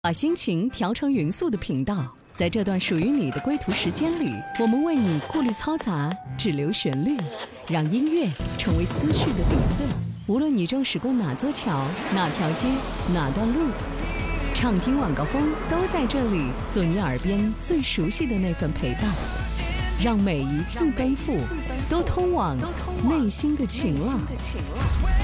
把心情调成匀速的频道，在这段属于你的归途时间里，我们为你过滤嘈杂，只留旋律，让音乐成为思绪的底色。无论你正驶过哪座桥、哪条街、哪段路，畅听晚高峰都在这里，做你耳边最熟悉的那份陪伴，让每一次奔赴都通往内心的晴朗。